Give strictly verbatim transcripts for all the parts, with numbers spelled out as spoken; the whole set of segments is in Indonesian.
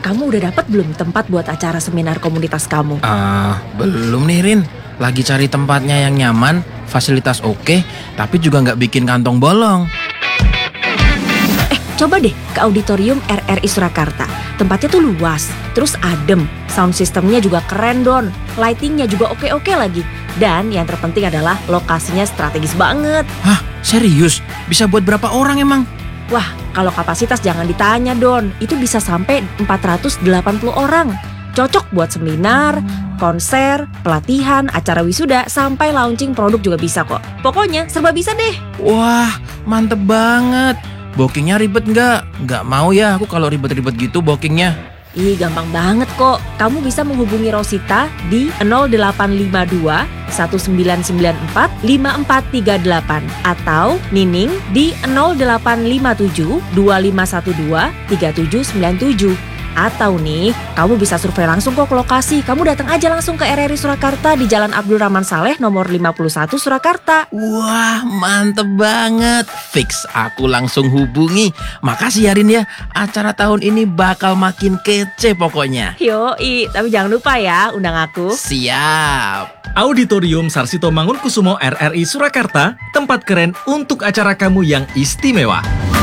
kamu udah dapat belum tempat buat acara seminar komunitas kamu? Ah, belum nih Rin. Lagi cari tempatnya yang nyaman, fasilitas oke, tapi juga nggak bikin kantong bolong. Eh, coba deh ke auditorium R R I Surakarta. Tempatnya tuh luas, terus adem, sound systemnya juga keren Don, lightingnya juga oke-oke lagi. Dan yang terpenting adalah lokasinya strategis banget. Hah, serius? Bisa buat berapa orang emang? Wah, kalau kapasitas jangan ditanya Don, itu bisa sampai empat ratus delapan puluh orang. Cocok buat seminar, konser, pelatihan, acara wisuda, sampai launching produk juga bisa kok. Pokoknya serba bisa deh. Wah, mantep banget. Bookingnya ribet nggak? Nggak mau ya aku kalau ribet-ribet gitu bookingnya. Ih, gampang banget kok. Kamu bisa menghubungi Rosita di nol delapan lima dua satu sembilan sembilan empat lima empat tiga delapan atau Nining di nol delapan lima tujuh dua lima satu dua tiga tujuh sembilan tujuh. Atau nih, kamu bisa survei langsung kok ke lokasi. Kamu datang aja langsung ke R R I Surakarta di Jalan Abdul Rahman Saleh nomor lima puluh satu Surakarta. Wah, mantep banget. Fix, aku langsung hubungi. Makasih ya Rin ya, acara tahun ini bakal makin kece pokoknya. Yoi, tapi jangan lupa ya undang aku. Siap. Auditorium Sarsito Mangunkusumo R R I Surakarta, tempat keren untuk acara kamu yang istimewa.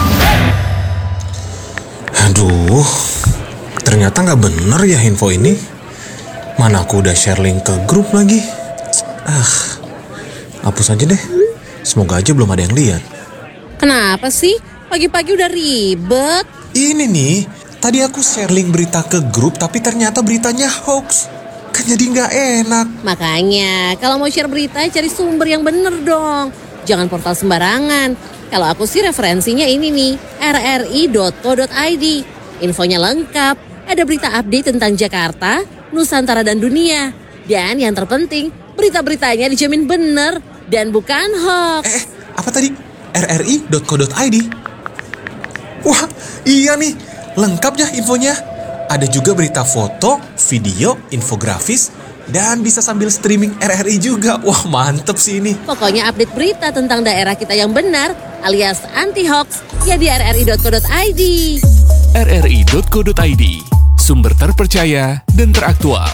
Aduh, ternyata nggak bener ya info ini. Mana aku udah share link ke grup lagi. Ah, hapus aja deh. Semoga aja belum ada yang lihat. Kenapa sih? Pagi-pagi udah ribet. Ini nih, tadi aku share link berita ke grup tapi ternyata beritanya hoax. Kan jadi nggak enak. Makanya, kalau mau share berita cari sumber yang bener dong. Jangan portal sembarangan. Kalau aku sih referensinya ini nih, r r i dot co dot i d. Infonya lengkap, ada berita update tentang Jakarta, Nusantara dan dunia. Dan yang terpenting, berita-beritanya dijamin bener dan bukan hoax. Eh, apa tadi? r r i dot co dot i d. Wah, iya nih, lengkap ya infonya. Ada juga berita foto, video, infografis, dan bisa sambil streaming R R I juga. Wah, mantep sih ini. Pokoknya update berita tentang daerah kita yang benar alias anti-hoax ya di r r i dot co dot i d. r r i dot co dot i d, sumber terpercaya dan teraktual.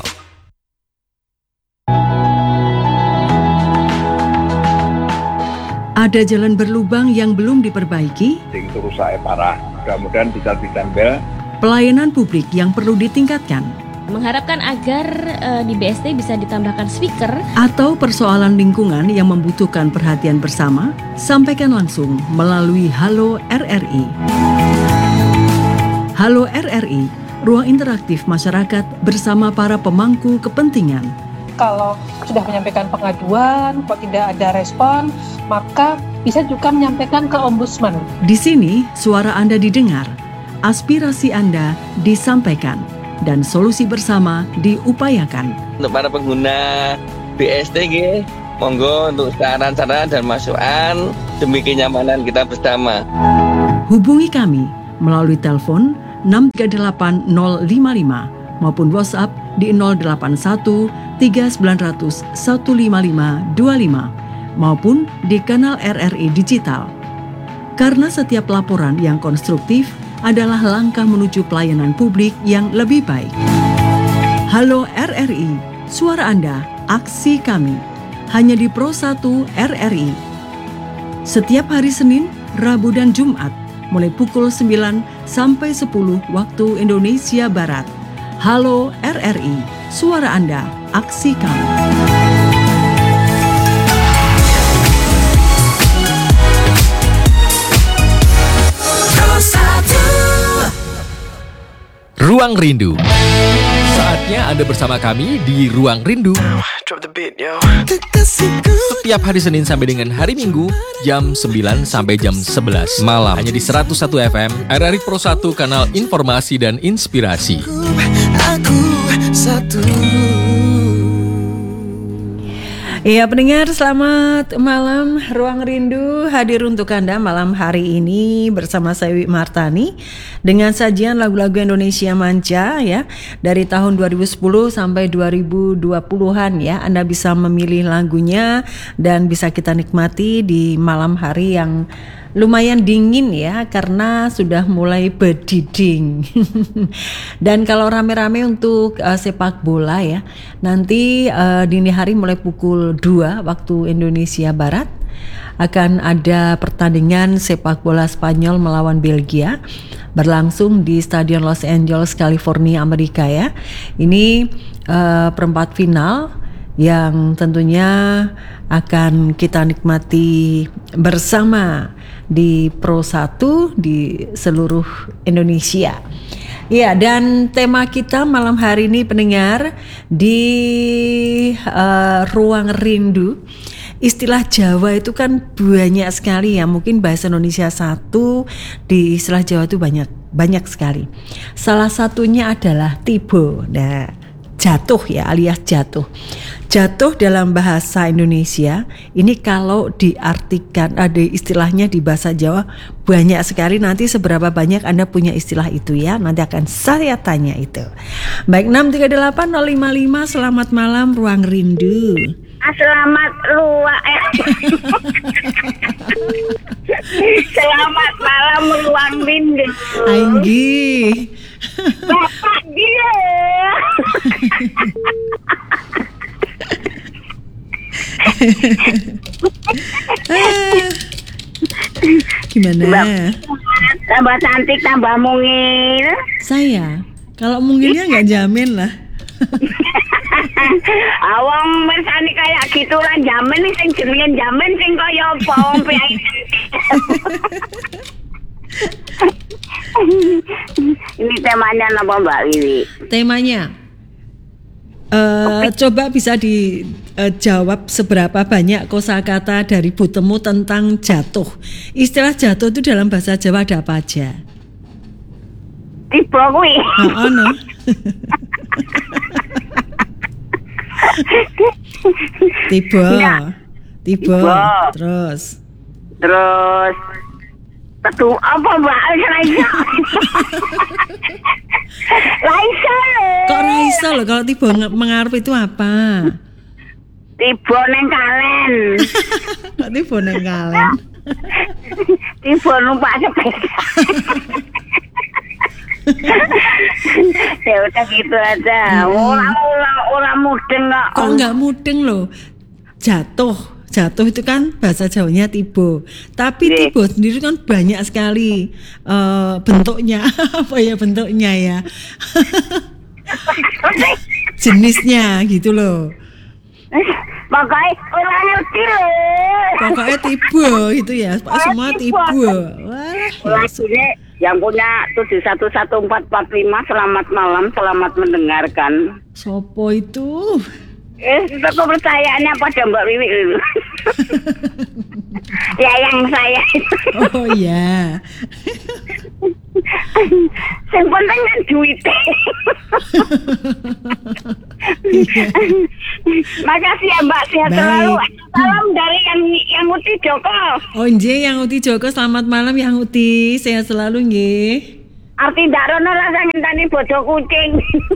Ada jalan berlubang yang belum diperbaiki, itu rusak parah, mudah-mudahan bisa ditempel. Pelayanan publik yang perlu ditingkatkan, mengharapkan agar uh, di B S D bisa ditambahkan speaker, atau persoalan lingkungan yang membutuhkan perhatian bersama, sampaikan langsung melalui Halo R R I. Halo R R I, ruang interaktif masyarakat bersama para pemangku kepentingan. Kalau sudah menyampaikan pengaduan, kok tidak ada respon, maka bisa juga menyampaikan ke Ombudsman. Di sini, suara Anda didengar, aspirasi Anda disampaikan, dan solusi bersama diupayakan. Untuk para pengguna B S D, monggo untuk saran-saran dan masukan demi kenyamanan kita bersama. Hubungi kami melalui telepon enam tiga delapan nol lima lima maupun WhatsApp di nol delapan satu tiga sembilan nol nol satu lima lima dua lima maupun di kanal R R I Digital. Karena setiap laporan yang konstruktif adalah langkah menuju pelayanan publik yang lebih baik. Halo R R I, suara Anda, aksi kami. Hanya di Pro satu R R I. Setiap hari Senin, Rabu dan Jumat, mulai pukul sembilan sampai sepuluh waktu Indonesia Barat. Halo R R I, suara Anda, aksi kami. Ruang Rindu. Saatnya Anda bersama kami di Ruang Rindu. Setiap hari Senin sampai dengan hari Minggu, jam sembilan sampai jam sebelas malam. Hanya di seratus satu F M, R R I Pro satu, kanal informasi dan inspirasi. Aku satu. Iya pendengar, selamat malam. Ruang Rindu hadir untuk Anda malam hari ini bersama saya Wi Martani dengan sajian lagu-lagu Indonesia Manca ya, dari tahun dua ribu sepuluh sampai dua ribu dua puluhan ya. Anda bisa memilih lagunya dan bisa kita nikmati di malam hari yang lumayan dingin ya karena sudah mulai berdiding. Dan kalau rame-rame untuk uh, sepak bola ya, nanti uh, dini hari mulai pukul dua waktu Indonesia Barat akan ada pertandingan sepak bola Spanyol melawan Belgia berlangsung di Stadion Los Angeles, California, Amerika ya. Ini uh, perempat final yang tentunya akan kita nikmati bersama di Pro satu di seluruh Indonesia. Ya, dan tema kita malam hari ini pendengar di uh, Ruang Rindu. Istilah Jawa itu kan banyak sekali ya, mungkin bahasa Indonesia satu, di istilah Jawa itu banyak banyak sekali. Salah satunya adalah tibo. Nah, jatuh ya, alias jatuh. Jatuh dalam bahasa Indonesia ini kalau diartikan ada istilahnya di bahasa Jawa banyak sekali. Nanti seberapa banyak Anda punya istilah itu ya, nanti akan saya tanya itu. Baik, enam tiga delapan nol lima lima, selamat malam Ruang Rindu. Selamat ruang eh. Selamat malam Ruang Rindu. Anggi. Bapak dia. Gimana? Tambah cantik, tambah mungil. Saya, kalau mungilnya nggak jamin lah. Awang mersani kayak gitu lah, jamin nih sing jenenge jamin sing kaya apa wong piye. Ini temanya apa Mbak Wiwi? Temanya uh, coba bisa dijawab uh, seberapa banyak kosakata dari Butemu tentang jatuh. Istilah jatuh itu dalam bahasa Jawa ada apa aja? Tiba kuwi. Heeh, no. Tiba, tiba, terus, terus, Tetu apa Mbak? Raisa. Raisa. Kok Raisa loh? Kalau tiba mengarep itu apa? Tiba neng kalen. Kok tiba neng kalen? Tiba numpak sepeda. Ya udah gitu aja. Orang orang orang mudeng kok. Kok nggak mudeng loh? Jatuh, jatuh itu kan bahasa Jawanya tibo. Tapi yeah. Tibo sendiri kan banyak sekali uh, bentuknya. Apa ya bentuknya ya? Jenisnya gitu loh. Pokoknya orang ngerti loh. Pokoknya tibo gitu ya. Semua tibo. Wah, yang punya tujuh satu satu empat empat lima, selamat malam, selamat mendengarkan. Sopo itu? Eh, kepercayaannya pada Mbak Wiwi. Ya yang saya. Oh iya. Yang penting kan duit. Makasih ya Mbak, sehat selalu. Salam dari yang yang Uti Joko. Oh nggih, yang Uti Joko, selamat malam yang Uti, sehat selalu nggih. Arti ndak rono lah sing ngenteni bojo kucing.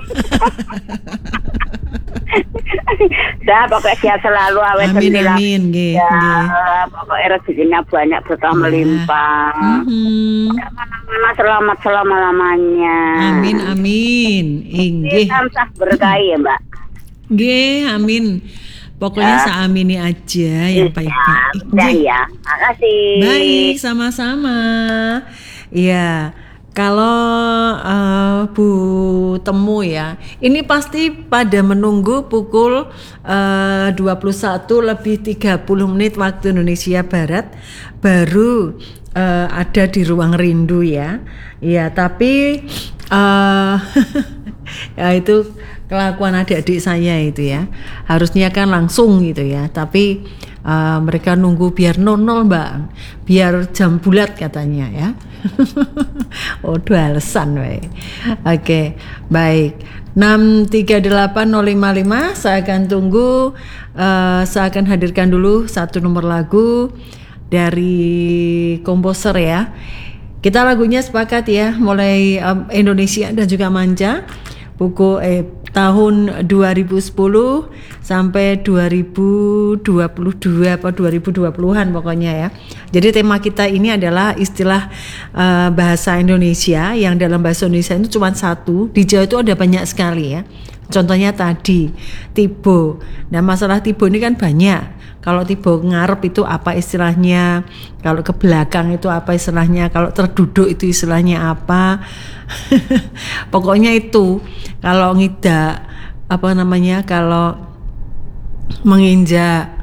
Dah pokoknya sehat selalu awet amin amin nggih ya, pokoknya rezekinya banyak berkah melimpah. Mm-hmm. Mana selamat selama-lamanya. Amin amin. Nggih. Samsah berkah ya Mbak. Nggih, amin. Pokoknya ya. Seamini aja yang baik-baik. Ya, ya. Makasih. Baik, sama-sama. Iya. Kalau uh, Bu Temu ya, ini pasti pada menunggu pukul uh, dua puluh satu lebih tiga puluh menit waktu Indonesia Barat baru uh, ada di Ruang Rindu ya. Ya, tapi uh, ya itu kelakuan adik-adik saya itu ya. Harusnya kan langsung gitu ya, tapi uh, mereka nunggu biar nol-nol Mbak, biar jam bulat katanya ya. Oh, dua alasan baik. Oke, baik. enam tiga delapan nol lima lima, saya akan tunggu. Uh, saya akan hadirkan dulu satu nomor lagu dari komposer ya. Kita lagunya sepakat ya, mulai um, Indonesia dan juga Manja. buku eh tahun dua ribu sepuluh sampai dua ribu dua puluh dua atau dua ribu dua puluhan pokoknya ya. Jadi tema kita ini adalah istilah uh, bahasa Indonesia yang dalam bahasa Indonesia itu cuma satu, di Jawa itu ada banyak sekali ya. Contohnya tadi tibo. Nah, masalah tibo ini kan banyak. Kalau tibo ngarep itu apa istilahnya? Kalau ke belakang itu apa istilahnya? Kalau terduduk itu istilahnya apa? Pokoknya itu. Kalau ngidak apa namanya? Kalau menginjak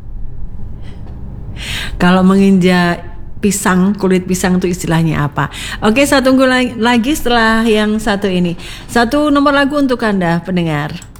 Kalau menginjak pisang, kulit pisang itu istilahnya apa? Oke, saya tunggu lagi setelah yang satu ini. Satu nomor lagu untuk Anda pendengar.